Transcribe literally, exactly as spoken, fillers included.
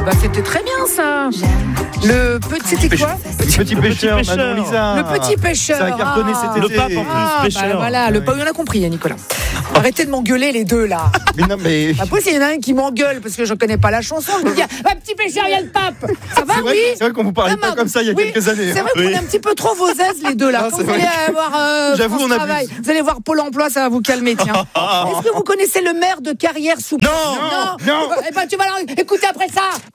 bah c'était très bien ça. Le petit, c'était quoi? Petit, petit pêcheur, pêcheur. Manon Lisa. Le petit pêcheur. Ça a cartonné Ah. cet Le été. pape en plus, Ah, pêcheur. bah voilà, le pape, on a compris, hein, Nicolas. Arrêtez de m'engueuler les deux là. Mais non, mais. Après, il y en a un qui m'engueule parce que je connais pas la chanson. Je me dis, ah, petit pêcheur, il y a le pape. Ça va, C'est vrai, oui? c'est vrai qu'on vous parlait Ah, pas ma- comme ça il y a oui, quelques années. C'est vrai qu'on Oui. est un petit peu trop vos aises les deux là. Ah, Quand c'est vous allez vrai. avoir euh, J'avoue, France on abuse. Travail, vous allez voir Pôle Emploi, ça va vous calmer, tiens. Est-ce que vous connaissez le maire de Carrière sous Non. Non, non. Eh ben tu vas alors écouter après ça.